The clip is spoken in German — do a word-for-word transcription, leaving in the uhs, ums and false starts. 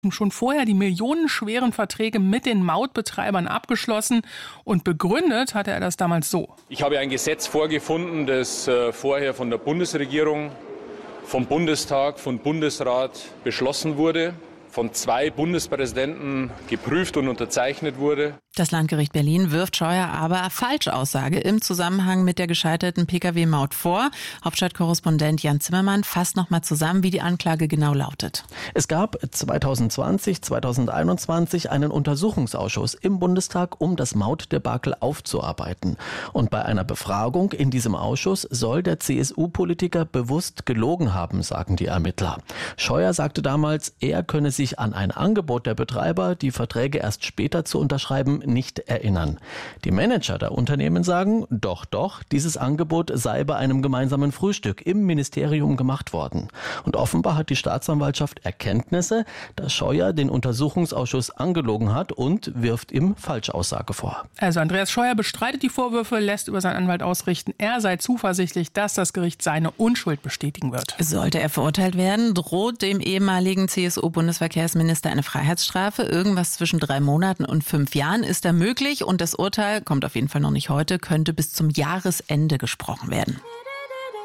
schon vorher die millionenschweren Verträge mit den Mautbetreibern abgeschlossen und begründet hatte er das damals so. Ich habe ein Gesetz vorgefunden, das äh, vorher von der Bundesregierung, vom Bundestag, vom Bundesrat beschlossen wurde, von zwei Bundespräsidenten geprüft und unterzeichnet wurde. Das Landgericht Berlin wirft Scheuer aber Falschaussage im Zusammenhang mit der gescheiterten Pkw-Maut vor. Hauptstadtkorrespondent Jan Zimmermann fasst noch mal zusammen, wie die Anklage genau lautet. Es gab zwanzig zwanzig, zwanzig einundzwanzig einen Untersuchungsausschuss im Bundestag, um das Mautdebakel aufzuarbeiten. Und bei einer Befragung in diesem Ausschuss soll der C S U-Politiker bewusst gelogen haben, sagen die Ermittler. Scheuer sagte damals, er könne sich an ein Angebot der Betreiber, die Verträge erst später zu unterschreiben, nicht erinnern. Die Manager der Unternehmen sagen, doch, doch, dieses Angebot sei bei einem gemeinsamen Frühstück im Ministerium gemacht worden. Und offenbar hat die Staatsanwaltschaft Erkenntnisse, dass Scheuer den Untersuchungsausschuss angelogen hat und wirft ihm Falschaussage vor. Also Andreas Scheuer bestreitet die Vorwürfe, lässt über seinen Anwalt ausrichten, er sei zuversichtlich, dass das Gericht seine Unschuld bestätigen wird. Sollte er verurteilt werden, droht dem ehemaligen C S U-Bundesverkehrsminister eine Freiheitsstrafe. Irgendwas zwischen drei Monaten und fünf Jahren ist da möglich und das Urteil, kommt auf jeden Fall noch nicht heute, könnte bis zum Jahresende gesprochen werden.